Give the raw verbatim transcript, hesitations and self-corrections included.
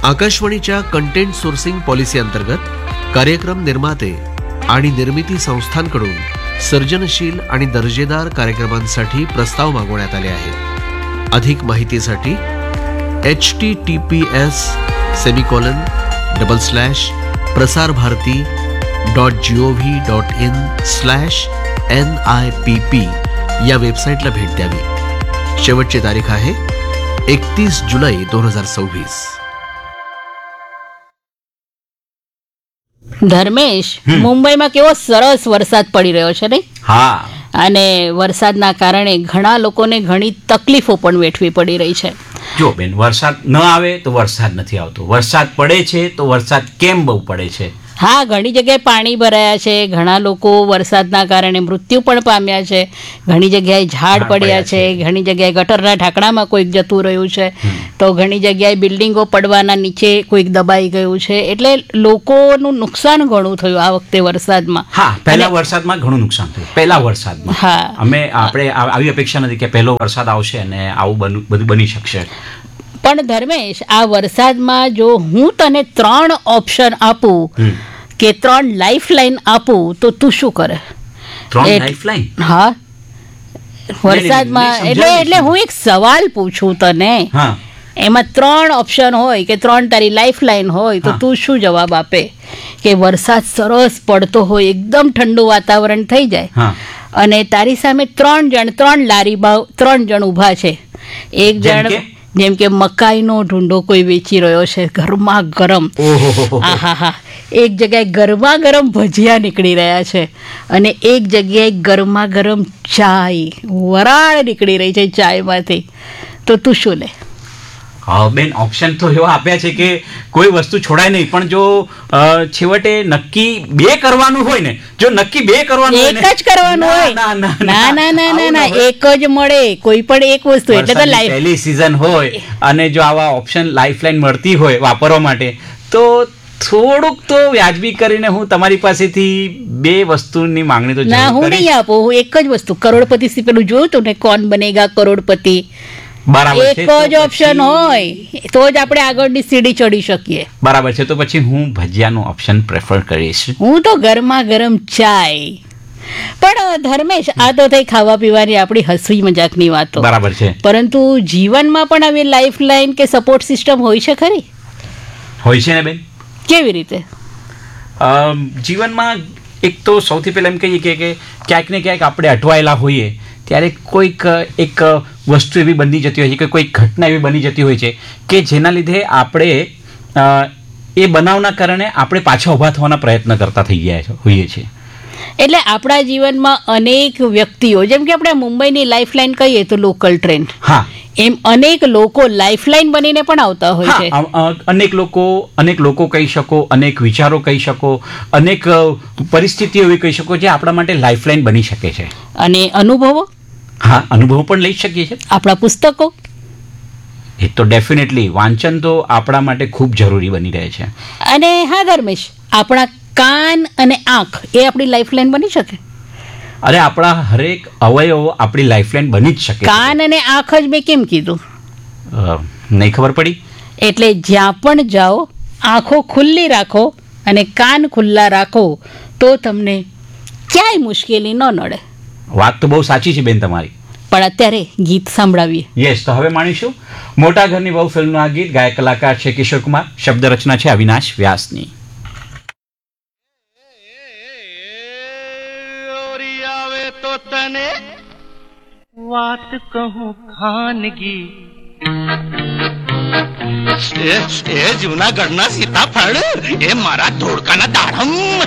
आकाशवाणीच्या content sourcing policy अंतर्गत कार्यक्रम निर्माते आणि निर्मिती संस्थांकडून सर्जनशील आणि दर्जेदार कार्यक्रमांसाठी प्रस्ताव मागवण्यात आले आहेत. अधिक माहितीसाठी H T T P S semicolon double slash Prasar Bharati dot G O V dot in slash N I P P या वेबसाईटला भेट द्यावी. शेवटची तारीख आहे एकतीस जुलै दोन हजार सव्वीस. ધર્મેશ, મુંબઈમાં કેવો સરસ વરસાદ પડી રહ્યો છે નહીં? હા. અને વરસાદના કારણે ઘણા લોકોને ઘણી તકલીફો પણ વેઠવી પડી રહી છે. જો બેન, વરસાદ ન આવે તો વરસાદ નથી આવતો, વરસાદ પડે છે તો વરસાદ કેમ બહુ પડે છે? હા, ઘણી જગ્યાએ પાણી ભરાયા છે, ઘણા લોકો વરસાદના કારણે મૃત્યુ પણ પામ્યા છે, ઘણી જગ્યાએ ઝાડ પડ્યા છે, ઘણી જગ્યાએ ગટરના ઢાંકણામાં કોઈક જતું રહ્યું છે, તો ઘણી જગ્યાએ બિલ્ડિંગો પડવાના નીચે કોઈક દબાઈ ગયું છે. એટલે લોકોનું નુકસાન ઘણું થયું આ વખતે વરસાદમાં. હા, પહેલા વરસાદમાં ઘણું નુકસાન થયું. પહેલા વરસાદમાં હા, અમે આપણે આવી અપેક્ષા નથી કે પહેલો વરસાદ આવશે અને આવું બધું બની શકશે. પણ ધર્મેશ, આ વરસાદમાં જો હું તને ત્રણ ઓપ્શન આપું કે ત્રણ લાઈફ લાઈન આપું તો તું શું કરે? ત્રણ લાઈફ લાઈન? હા, વરસાદમાં એટલે એટલે હું એક સવાલ પૂછું તને, એમાં ત્રણ ઓપ્શન હોય કે ત્રણ તારી લાઈફ લાઈન હોય તો તું શું જવાબ આપે? કે વરસાદ સરસ પડતો હોય, એકદમ ઠંડુ વાતાવરણ થઈ જાય અને તારી સામે ત્રણ જણ ત્રણ લારી ભાવ ત્રણ જણ ઊભા છે. એક જણ જેમ કે મકાઈનો ઢૂંઢો કોઈ વેચી રહ્યો છે ગરમા ગરમ, આહા હા, એક જગ્યાએ ગરમા ગરમ ભજીયા નીકળી રહ્યા છે અને એક જગ્યાએ ગરમા ગરમ ચાય વરાળ નીકળી રહી છે ચાયમાંથી, તો તું શું લે? હા બેન, ઓપ્શન તો એવા આપ્યા છે કે કોઈ વસ્તુ છોડાય નહીં, પણ જો છેવટે નક્કી બે કરવાનું હોય ને, જો નક્કી બે કરવાનું હોય, એક જ કરવાનું હોય, ના ના ના ના ના એક જ મળે, કોઈ પણ એક વસ્તુ. એટલે તો લાઈફ પહેલી સીઝન હોય અને જો આવા ઓપ્શન લાઈફ લાઈન મળતી હોય વાપરવા માટે, તો થોડુંક તો વ્યાજબી કરીને હું તમારી પાસેથી બે વસ્તુની માંગણી તો ના, હું નહીં આપું. હું એક જ વસ્તુ, કરોડપતિ થી પેલું જોયું તું ને, કોણ બનેગા કરોડપતિ, એક જ ઓપ્શન હોય તો જ આપણે આગળની સીડી ચડી શકીએ. બરાબર છે, તો પછી હું ભજીયાનો ઓપ્શન પ્રેફર કરીશ. હું તો ગરમા ગરમ ચાય. પણ ધર્મેશ, આ તો થઈ ખાવા પીવાની આપણી હસી મજાકની વાતો, બરાબર છે, પરંતુ જીવનમાં પણ આવી લાઈફ લાઈન કે સપોર્ટ સિસ્ટમ હોય છે ખરી? હોય છે ને બેન. કેવી રીતે? જીવનમાં એક તો સૌથી પહેલા એમ કહીએ કે ક્યાંક ને ક્યાંક આપણે અટવાયેલા હોઈએ ત્યારે કોઈક એક વસ્તુ એવી બની જતી હોય છે કે કોઈક ઘટના એવી બની જતી હોય છે કે જેના લીધે આપણે એ બનાવના કારણે આપણે પાછા ઊભા થવાના પ્રયત્ન કરતા થઈ ગયા હોઈએ છીએ. એટલે આપણા જીવનમાં અનેક વ્યક્તિઓ, જેમ કે આપણે મુંબઈની લાઈફ લાઈન કહીએ તો લોકલ ટ્રેન, હા, એમ અનેક લોકો લાઈફ લાઈન બનીને પણ આવતા હોય છે. અનેક લોકો અનેક લોકો કહી શકો, અનેક વિચારો કહી શકો, અનેક પરિસ્થિતિઓ એવી કહી શકો જે આપણા માટે લાઈફ લાઈન બની શકે છે. અને અનુભવો, હા, અનુભવો પણ લઈ શકીએ છીએ. આપણા પુસ્તકો, એ તો ડેફિનેટલી વાંચન તો આપણા માટે ખૂબ જરૂરી બની રહે છે. અને હા ધર્મેશ, આપણા કાન અને આંખ એ આપણી લાઈફ લાઈન બની શકે? અરે, આપણા હરેક અવયવો આપણી લાઈફ લાઈન બની જ શકે. કાન અને આંખ જ મેં કેમ કીધું? નહીં ખબર પડી. એટલે જ્યાં પણ જાઓ આંખો ખુલ્લી રાખો અને કાન ખુલ્લા રાખો તો તમને ક્યાંય મુશ્કેલી ન નડે. વાત તો બહુ સાચી છે બેન તમારી. પણ અત્યારે ગીત સાંભળાવીએ. યસ, તો હવે માણીશું મોટા ઘરની બહુ ફિલ્મનું આ ગીત. ગાયક કલાકાર છે કિશોર કુમાર, શબ્દ રચના છે અવિનાશ વ્યાસની. તો તને વાત કહું ખાનગી, એ જૂનાગઢના સીતાફળ એ મારા ધોળકાના દાડમ